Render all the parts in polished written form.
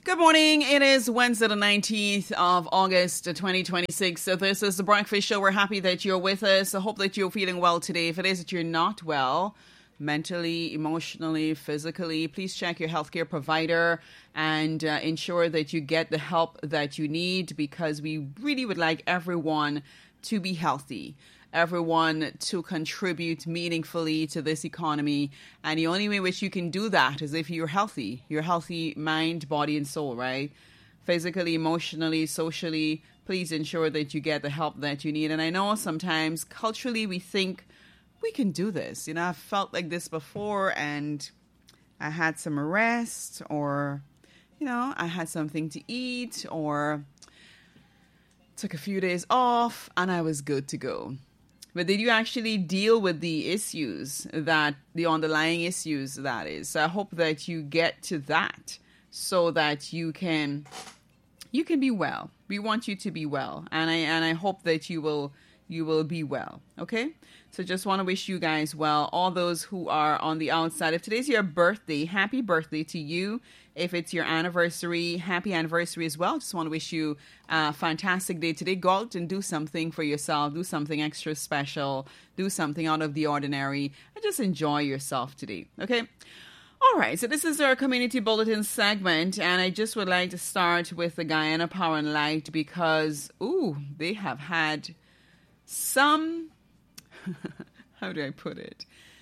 Good morning. It is Wednesday, the 19th of August, 2026. So this is the Breakfast Show. We're happy that you're with us. I hope that you're feeling well today. If it is that you're not well, mentally, emotionally, physically, please check your healthcare provider and ensure that you get the help that you need, because we really would like everyone to be healthy. Everyone to contribute meaningfully to this economy. And the only way in which you can do that is if you're healthy. You're healthy mind, body, and soul, right? Physically, emotionally, socially. Please ensure that you get the help that you need. And I know sometimes culturally we think we can do this. You know, I've felt like this before and I had some rest, or, you know, I had something to eat, or took a few days off and I was good to go. But did you actually deal with the issues, that the underlying issues that is? So I hope that you get to that so that you can be well. We want you to be well, and I hope that you will be well. Okay? So just want to wish you guys well. All those who are on the outside, if today's your birthday, happy birthday to you. If it's your anniversary, happy anniversary as well. Just want to wish you a fantastic day today. Go out and do something for yourself. Do something extra special. Do something out of the ordinary. And just enjoy yourself today. Okay? All right. So this is our community bulletin segment. And I just would like to start with the Guyana Power and Light, because, they have had some... how do I put it?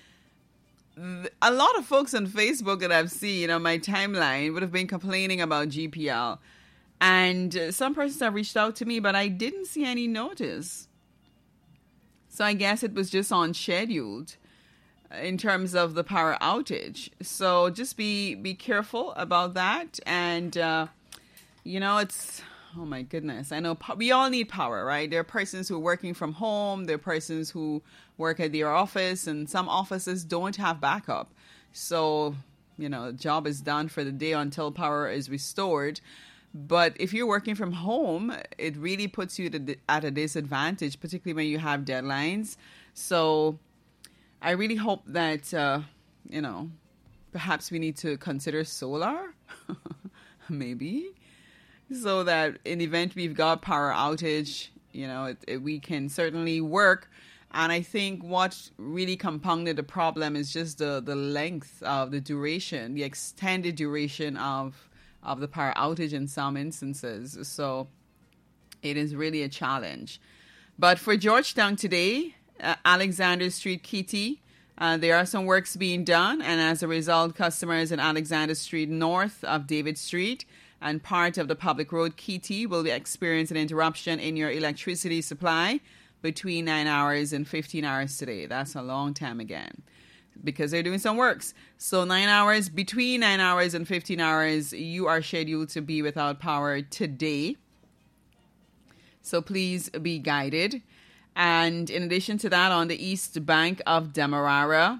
A lot of folks on Facebook that I've seen on my timeline would have been complaining about GPL. And some persons have reached out to me, but I didn't see any notice. So I guess it was just unscheduled in terms of the power outage. So just be careful about that. And, it's... Oh my goodness. I know we all need power, right? There are persons who are working from home. There are persons who work at their office, and some offices don't have backup. So, the job is done for the day until power is restored. But if you're working from home, it really puts you at a disadvantage, particularly when you have deadlines. So I really hope that, perhaps we need to consider solar, maybe. So that in the event we've got power outage, we can certainly work. And I think what really compounded the problem is just the length of the duration, the extended duration of the power outage in some instances. So it is really a challenge. But for Georgetown today, Alexander Street, Kitty, there are some works being done. And as a result, customers in Alexander Street north of David Street and part of the public road Kitty will experience an interruption in your electricity supply between 9 hours and 15 hours today. That's a long time again, because they're doing some works. So between 9 hours and 15 hours, you are scheduled to be without power today. So please be guided. And in addition to that, on the east bank of Demerara,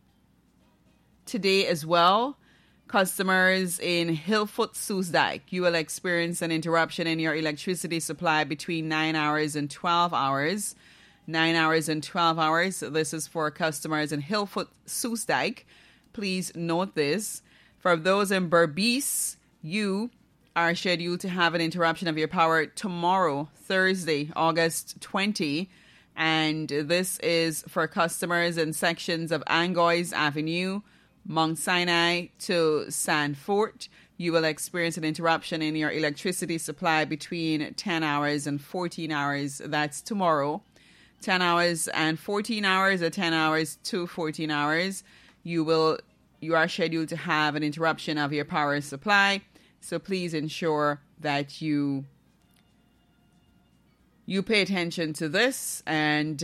today as well, customers in Hillfoot Soosdijk, you will experience an interruption in your electricity supply between 9 hours and 12 hours. 9 hours and 12 hours. This is for customers in Hillfoot Soosdijk. Please note this. For those in Berbice, you are scheduled to have an interruption of your power tomorrow, Thursday, August 20. And this is for customers in sections of Angois Avenue, Mount Sinai to Sanfort. You will experience an interruption in your electricity supply between 10 hours and 14 hours. That's tomorrow. 10 hours and 14 hours, or 10 hours to 14 hours. You are scheduled to have an interruption of your power supply. So please ensure that you pay attention to this and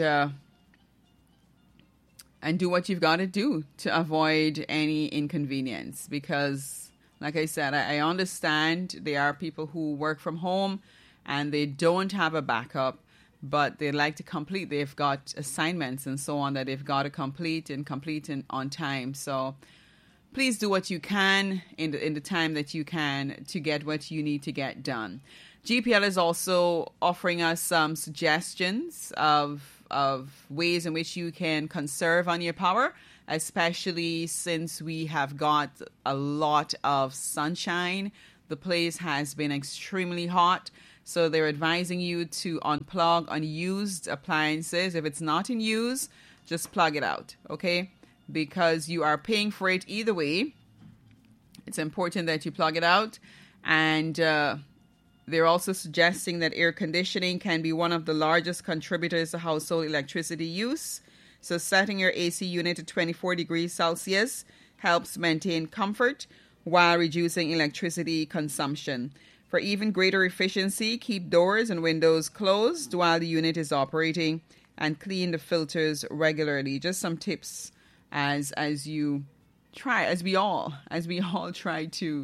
do what you've got to do to avoid any inconvenience. Because, like I said, I understand there are people who work from home and they don't have a backup, but they like to complete. They've got assignments and so on that they've got to complete on time. So please do what you can in the time that you can to get what you need to get done. GPL is also offering us some suggestions of ways in which you can conserve on your power, especially since we have got a lot of sunshine the place has been extremely hot. So they're advising you to unplug unused appliances. If it's not in use, just plug it out, okay? Because you are paying for it either way. It's important that you plug it out. And they're also suggesting that air conditioning can be one of the largest contributors to household electricity use. So setting your AC unit to 24 degrees Celsius helps maintain comfort while reducing electricity consumption. For even greater efficiency, keep doors and windows closed while the unit is operating and clean the filters regularly. Just some tips as you try, as we all try to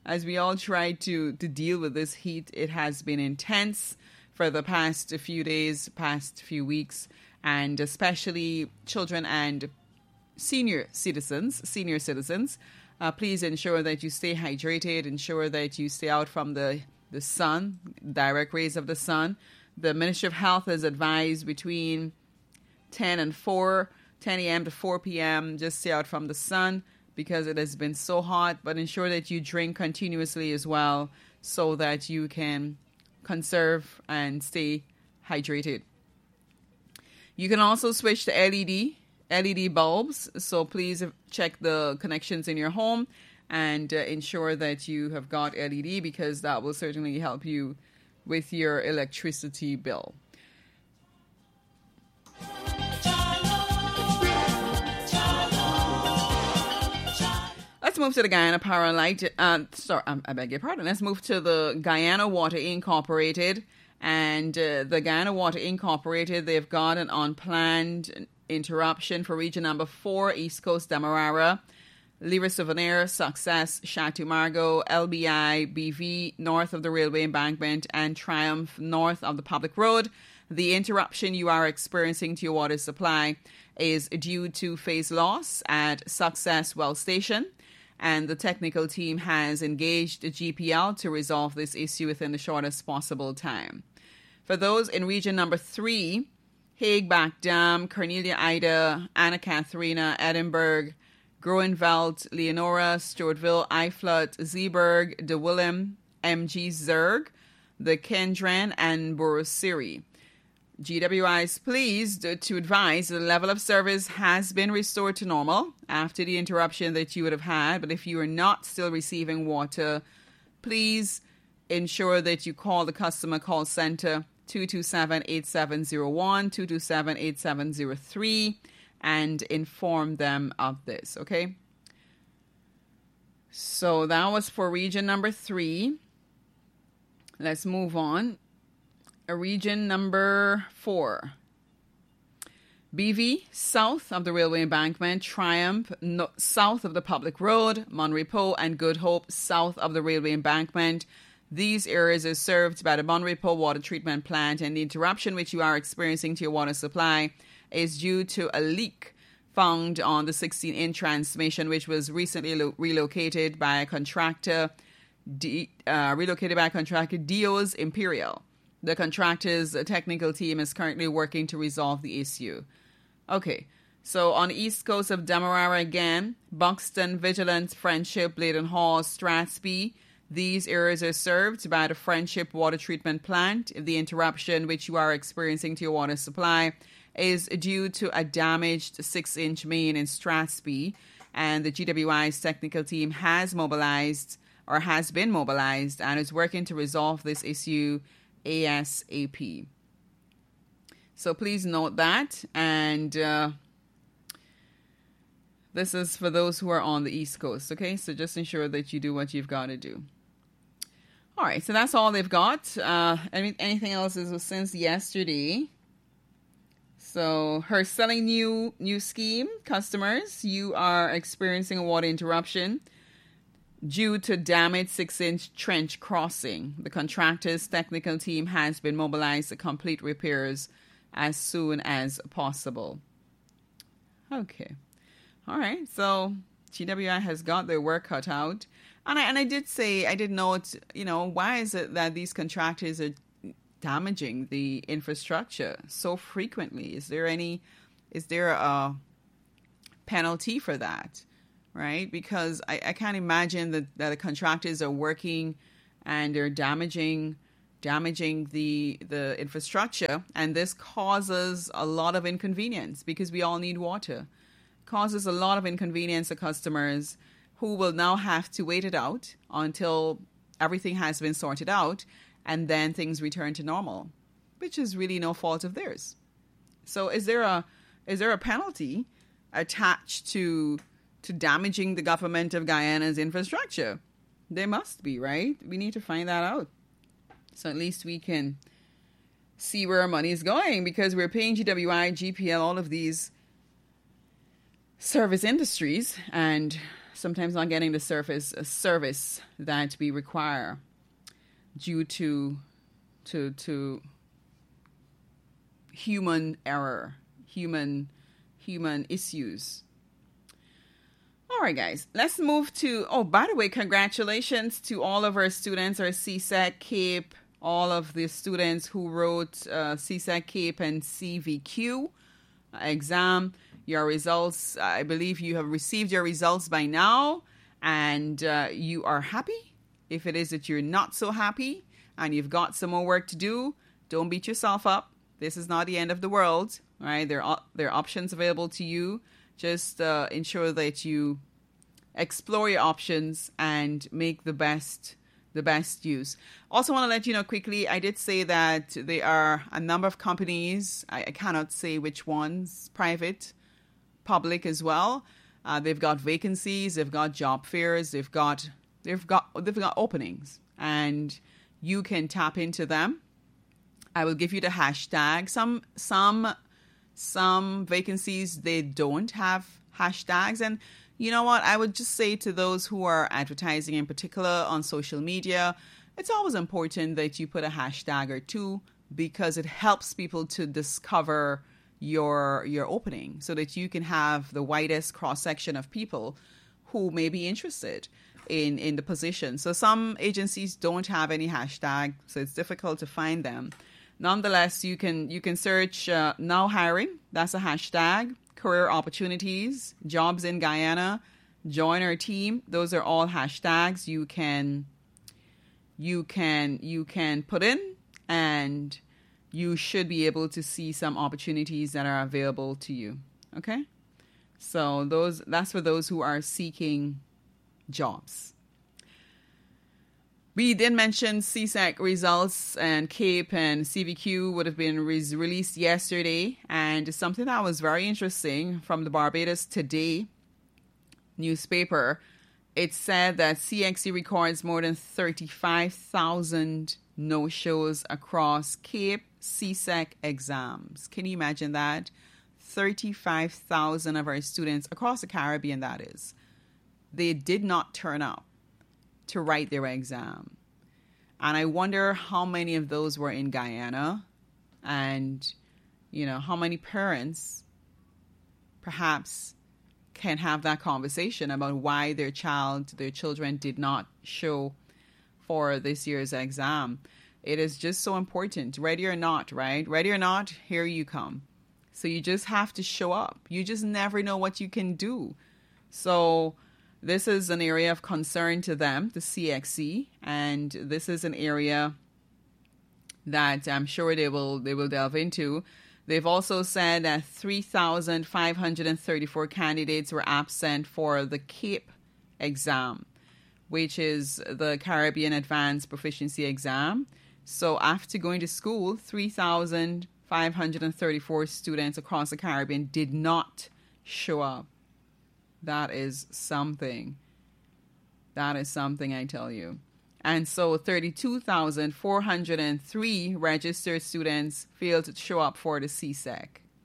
deal with this heat. It has been intense for the past few days, past few weeks, and especially children and senior citizens. Please ensure that you stay hydrated. Ensure that you stay out from the sun, direct rays of the sun. The Ministry of Health has advised between 10 a.m. to 4 p.m. just stay out from the sun because it has been so hot. But ensure that you drink continuously as well so that you can conserve and stay hydrated. You can also switch to LED bulbs, so please check the connections in your home and ensure that you have got LED because that will certainly help you with your electricity bill. Let's move to the Guyana Power Light. I beg your pardon. Let's move to the Guyana Water Incorporated. And the Guyana Water Incorporated, they've got an unplanned interruption for region number 4, East Coast Demerara, Le Souvenir, Success, Chateau Margaux, LBI, BV, north of the railway embankment, and Triumph, north of the public road. The interruption you are experiencing to your water supply is due to phase loss at Success Well Station, and the technical team has engaged the GPL to resolve this issue within the shortest possible time. For those in region number 3, Hague Back Dam, Cornelia Ida, Anna Katharina, Edinburgh, Groenveld, Leonora, Stewartville, Eiflut, Zeeburg, De Willem, MG Zerg, the Kendren, and Borosiri. GWI is pleased to advise the level of service has been restored to normal after the interruption that you would have had. But if you are not still receiving water, please ensure that you call the customer call center 227-8701, 227-8703, and inform them of this, okay? So that was for region number 3. Let's move on. Region number 4. BV, south of the railway embankment, Triumph, south of the public road, Monrepo, and Good Hope, south of the railway embankment. These areas are served by the Monrepo water treatment plant, and the interruption which you are experiencing to your water supply is due to a leak found on the 16-inch transmission, which was recently relocated by a contractor, Dios Imperial. The contractor's technical team is currently working to resolve the issue. Okay, so on the east coast of Demerara again, Buxton, Vigilant, Friendship, Bladenhall, Strathspey. These areas are served by the Friendship Water Treatment Plant. The interruption which you are experiencing to your water supply is due to a damaged 6-inch main in Strathspey, and the GWI's technical team has been mobilized and is working to resolve this issue ASAP. So please note that, and this is for those who are on the East Coast, okay? So just ensure that you do what you've got to do. All right, so that's all they've got. Anything else is since yesterday. So her selling new scheme, customers, you are experiencing a water interruption due to damaged 6-inch trench crossing. The contractor's technical team has been mobilized to complete repairs as soon as possible. Okay. All right, so GWI has got their work cut out. And I did note, why is it that these contractors are damaging the infrastructure so frequently? Is there a penalty for that? right? Because I can't imagine that the contractors are working and they're damaging the infrastructure, and this causes a lot of inconvenience because we all need water. Causes a lot of inconvenience to customers who will now have to wait it out until everything has been sorted out, and then things return to normal, which is really no fault of theirs. So is there a penalty attached to damaging the government of Guyana's infrastructure? There must be, right? We need to find that out. So at least we can see where our money is going, because we're paying GWI, GPL, all of these service industries, and sometimes not getting the service that we require due to human error, human issues. All right, guys, let's move to, by the way, congratulations to all of our students, our CSEC, CAPE, all of the students who wrote CSEC, CAPE, and CVQ exam. Your results, I believe you have received your results by now, and you are happy. If it is that you're not so happy and you've got some more work to do, don't beat yourself up. This is not the end of the world, right? There are options available to you. Just ensure that you explore your options and make the best use. Also want to let you know quickly, I did say that there are a number of companies, I cannot say which ones, private, public as well. They've got vacancies, they've got job fairs, they've got openings, and you can tap into them. I will give you the hashtag. Some vacancies, they don't have hashtags. And you know what? I would just say to those who are advertising in particular on social media, it's always important that you put a hashtag or two, because it helps people to discover your opening, so that you can have the widest cross-section of people who may be interested in the position. So some agencies don't have any hashtag, so it's difficult to find them. Nonetheless, you can search now hiring. That's a hashtag. Career opportunities, jobs in Guyana, join our team. Those are all hashtags you can put in, and you should be able to see some opportunities that are available to you. Okay, so that's for those who are seeking jobs. We did mention CSEC results, and CAPE and CVQ would have been released yesterday, and something that was very interesting from the Barbados Today newspaper. It said that CXC records more than 35,000 no-shows across CAPE CSEC exams. Can you imagine that? 35,000 of our students across the Caribbean, that is, they did not turn up to write their exam. And I wonder how many of those were in Guyana, and how many parents perhaps can have that conversation about why their children did not show for this year's exam. It is just so important. Ready or not, right? Ready or not, here you come. So you just have to show up. You just never know what you can do. So this is an area of concern to them, the CXC, and this is an area that I'm sure they will delve into. They've also said that 3,534 candidates were absent for the CAPE exam, which is the Caribbean Advanced Proficiency Exam. So after going to school, 3,534 students across the Caribbean did not show up. That is something. That is something, I tell you. And so 32,403 registered students failed to show up for the CSEC.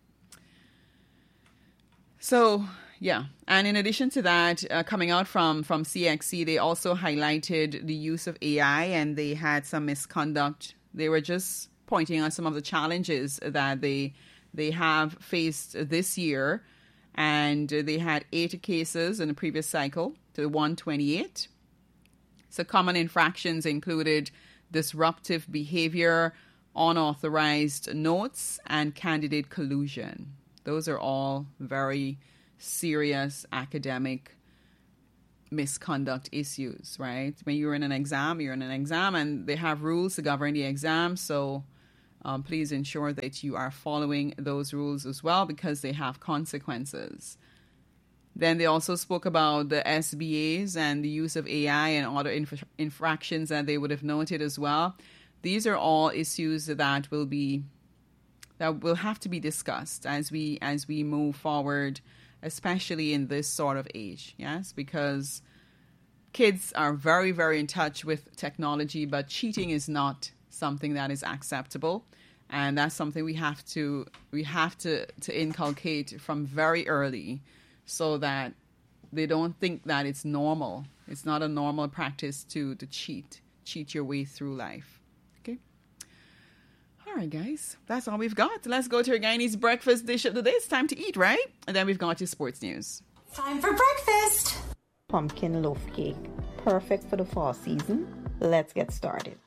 So, yeah. And in addition to that, coming out from CXC, they also highlighted the use of AI, and they had some misconduct. They were just pointing out some of the challenges that they have faced this year. And they had 80 cases in the previous cycle to 128. So common infractions included disruptive behavior, unauthorized notes, and candidate collusion. Those are all very serious academic misconduct issues, right? When you're in an exam, and they have rules to govern the exam. So please ensure that you are following those rules as well, because they have consequences. Then they also spoke about the SBAs and the use of AI and other infractions that they would have noted as well. These are all issues that will have to be discussed as we move forward, especially in this sort of age. Yes, because kids are very, very in touch with technology, but cheating is not something that is acceptable, and that's something we have to inculcate from very early, so that they don't think that it's normal. It's not a normal practice to cheat your way through life. Okay. All right, guys. That's all we've got. Let's go to our Guyanese breakfast dish of the day. It's time to eat, right? And then we've got your sports news. Time for breakfast. Pumpkin loaf cake. Perfect for the fall season. Let's get started.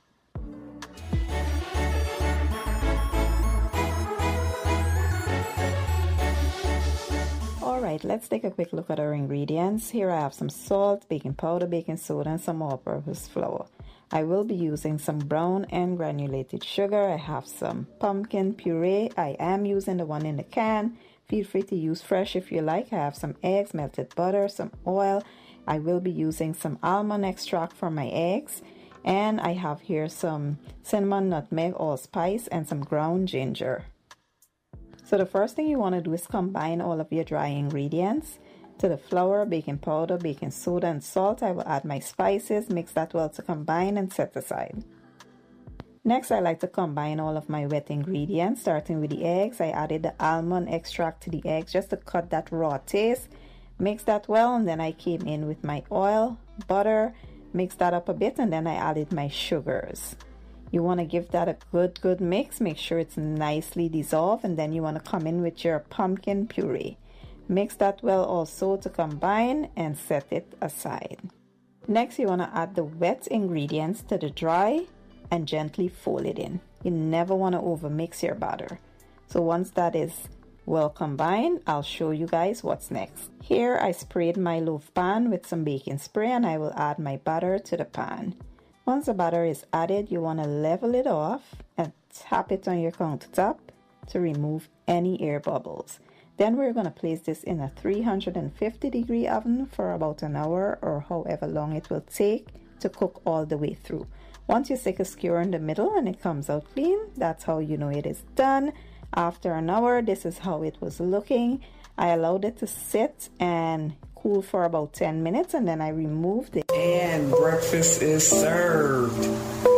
Alright, let's take a quick look at our ingredients. Here I have some salt, baking powder, baking soda, and some all-purpose flour. I will be using some brown and granulated sugar. I have some pumpkin puree. I am using the one in the can. Feel free to use fresh if you like. I have some eggs, melted butter, some oil. I will be using some almond extract for my eggs. And I have here some cinnamon, nutmeg, allspice, and some ground ginger. So the first thing you want to do is combine all of your dry ingredients. To the flour, baking powder, baking soda, and salt, I will add my spices, mix that well to combine, and set aside. Next, I like to combine all of my wet ingredients, starting with the eggs. I added the almond extract to the eggs just to cut that raw taste. Mix that well, and then I came in with my oil, butter, mix that up a bit, and then I added my sugars. You want to give that a good mix. Make sure it's nicely dissolved, and then you want to come in with your pumpkin puree. Mix that well also to combine and set it aside. Next, you want to add the wet ingredients to the dry and gently fold it in. You never want to overmix your batter. So once that is well combined, I'll show you guys what's next. Here I sprayed my loaf pan with some baking spray, and I will add my batter to the pan. Once the batter is added, you want to level it off and tap it on your countertop to remove any air bubbles. Then we're going to place this in a 350-degree oven for about an hour, or however long it will take to cook all the way through. Once you stick a skewer in the middle and it comes out clean, that's how you know it is done. After an hour, this is how it was looking. I allowed it to sit and cool for about 10 minutes, and then I removed it. And breakfast is served.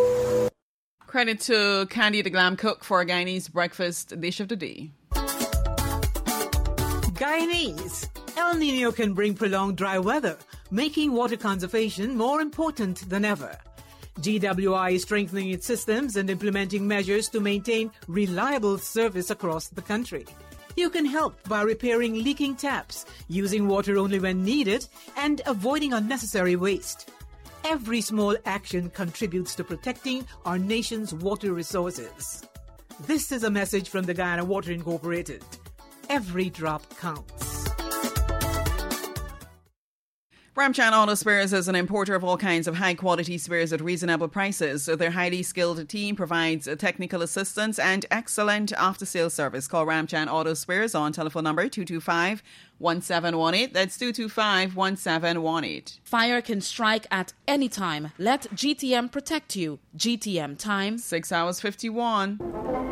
Credit to Candy the Glam Cook for Guyanese breakfast dish of the day. Guyanese. El Nino can bring prolonged dry weather, making water conservation more important than ever. GWI is strengthening its systems and implementing measures to maintain reliable service across the country. You can help by repairing leaking taps, using water only when needed, and avoiding unnecessary waste. Every small action contributes to protecting our nation's water resources. This is a message from the Guyana Water Incorporated. Every drop counts. Ramchan Auto Spares is an importer of all kinds of high-quality spares at reasonable prices. So their highly skilled team provides technical assistance and excellent after-sales service. Call Ramchan Auto Spares on telephone number 225-1718. That's 225-1718. Fire can strike at any time. Let GTM protect you. GTM time 6 hours 51.